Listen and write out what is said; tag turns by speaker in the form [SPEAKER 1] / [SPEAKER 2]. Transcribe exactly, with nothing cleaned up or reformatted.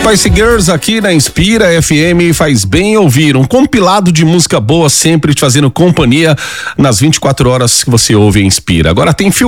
[SPEAKER 1] Spice Girls aqui na Inspira F M, faz bem ouvir um compilado de música boa, sempre te fazendo companhia nas vinte e quatro horas que você ouve e Inspira. Agora tem